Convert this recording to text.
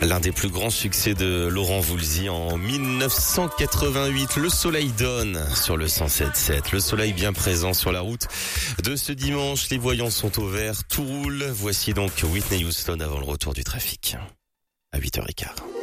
L'un des plus grands succès de Laurent Voulzy en 1988. Le soleil donne sur le 107.7. Le soleil bien présent sur la route de ce dimanche. Les voyants sont au vert. Tout roule. Voici donc Whitney Houston avant le retour du trafic. À 8h15.